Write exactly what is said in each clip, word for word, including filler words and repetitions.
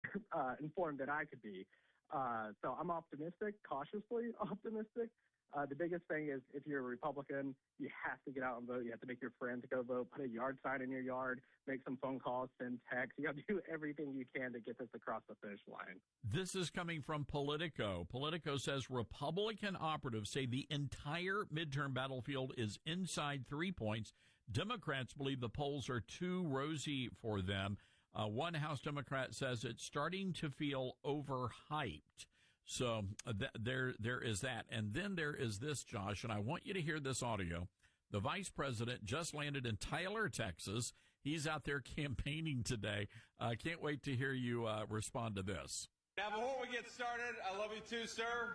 uh, informed than I could be. Uh, so I'm optimistic, cautiously optimistic. Uh, the biggest thing is if you're a Republican, you have to get out and vote. You have to make your friends go vote, put a yard sign in your yard, make some phone calls, send texts. You got to do everything you can to get this across the finish line. This is coming from Politico. Politico says Republican operatives say the entire midterm battlefield is inside three points. Democrats believe the polls are too rosy for them. Uh, one House Democrat says it's starting to feel overhyped. So uh, th- there, there is that. And then there is this, Josh, and I want you to hear this audio. The vice president just landed in Tyler, Texas. He's out there campaigning today. I uh, can't wait to hear you uh, respond to this. Now, before we get started, I love you too, sir.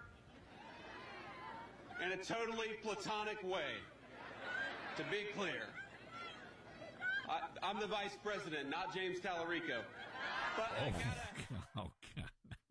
In a totally platonic way, to be clear. I, I'm the vice president, not James Tallarico. But I gotta... Oh, God.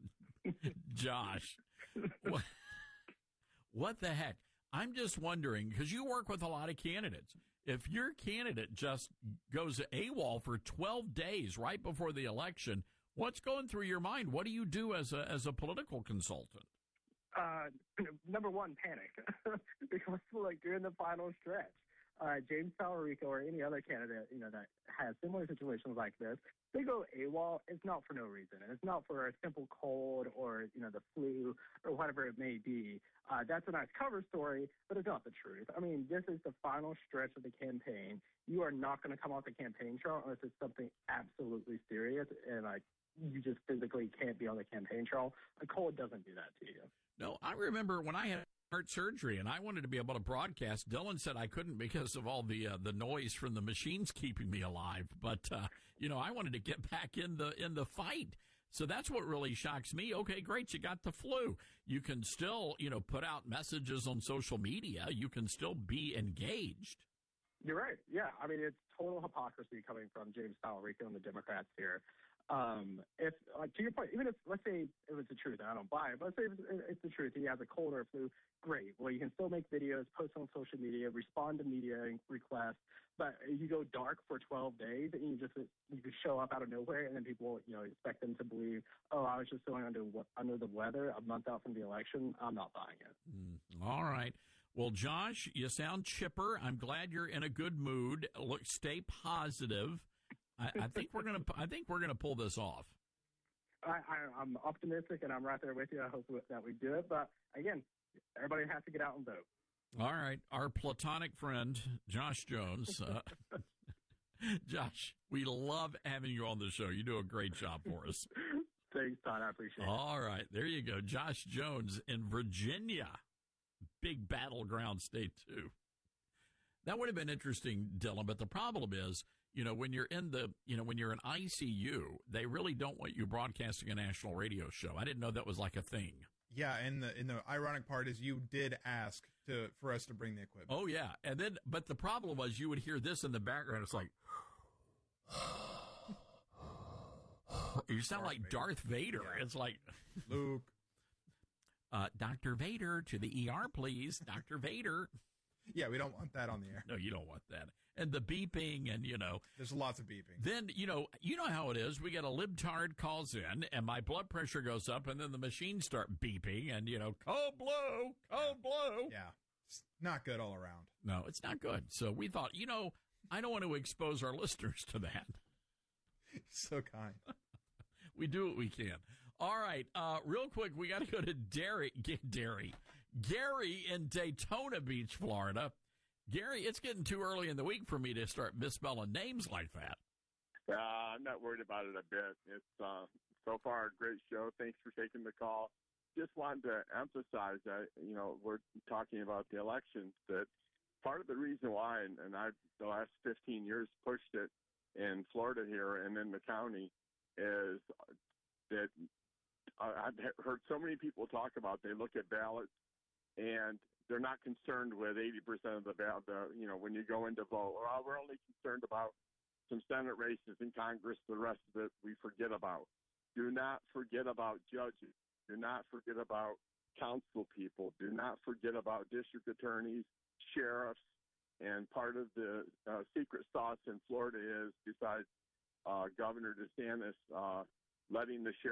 Josh, what, what the heck? I'm just wondering, because you work with a lot of candidates. If your candidate just goes AWOL for twelve days right before the election, what's going through your mind? What do you do as a as a political consultant? Uh, number one, panic. Because, like, you're in the final stretch. Uh, James Tallarico or any other candidate, you know, that has similar situations like this, they go AWOL. It's not for no reason. And it's not for a simple cold or, you know, the flu or whatever it may be. Uh, that's a nice cover story, but it's not the truth. I mean, this is the final stretch of the campaign. You are not going to come off the campaign trail unless it's something absolutely serious and, like, you just physically can't be on the campaign trail. A cold doesn't do that to you. No, I remember when I had heart surgery and I wanted to be able to broadcast. Dylan said I couldn't because of all the uh, the noise from the machines keeping me alive. But uh, you know, I wanted to get back in the in the fight. So that's what really shocks me. Okay, great, you got the flu. You can still, you know, put out messages on social media. You can still be engaged. You're right. Yeah, I mean, it's total hypocrisy coming from James Tallarico and the Democrats here. Um, if, like, to your point, even if, let's say it was the truth, and I don't buy it, but let's say it's, it's the truth, he has a cold or a flu, great. Well, you can still make videos, post on social media, respond to media requests, but you go dark for twelve days, and you just you just show up out of nowhere, and then people, you know, expect them to believe, oh, I was just feeling under under the weather a month out from the election. I'm not buying it. Mm, all right. Well, Josh, you sound chipper. I'm glad you're in a good mood. Look, stay positive. I, I think we're gonna. I think we're gonna pull this off. I, I, I'm optimistic, and I'm right there with you. I hope that we do it. But again, everybody has to get out and vote. All right, our platonic friend Josh Jones. Uh, Josh, we love having you on the show. You do a great job for us. Thanks, Todd. I appreciate it. All right, there you go, Josh Jones in Virginia, big battleground state too. That would have been interesting, Dylan. But the problem is, you know, when you're in the, you know, when you're in I C U, they really don't want you broadcasting a national radio show. I didn't know that was like a thing. Yeah, and the and the ironic part is you did ask to for us to bring the equipment. Oh yeah, and then but the problem was you would hear this in the background. It's like you sound like Darth Vader. Yeah. It's like Luke, uh, Doctor Vader to the E R, please, Doctor Vader. Yeah, we don't want that on the air. No, you don't want that. And the beeping and, you know. There's lots of beeping. Then, you know, you know how it is. We get a libtard calls in and my blood pressure goes up and then the machines start beeping and, you know, cold blow, cold blow. Yeah. It's not good all around. No, it's not good. So we thought, you know, I don't want to expose our listeners to that. So kind. We do what we can. All right. Uh, real quick, we got to go to Derry, Derry, Gary in Daytona Beach, Florida. Gary, it's getting too early in the week for me to start misspelling names like that. Uh, I'm not worried about it a bit. It's uh, so far a great show. Thanks for taking the call. Just wanted to emphasize that, you know, we're talking about the elections, that part of the reason why, and, and I've the last fifteen years pushed it in Florida here and in the county, is that I've heard so many people talk about they look at ballots and they're not concerned with eighty percent of the ballot, the, you know, when you go in to vote. Well, we're only concerned about some Senate races in Congress. The rest of it we forget about. Do not forget about judges. Do not forget about council people. Do not forget about district attorneys, sheriffs. And part of the uh, secret sauce in Florida is, besides uh, Governor DeSantis uh, letting the sheriff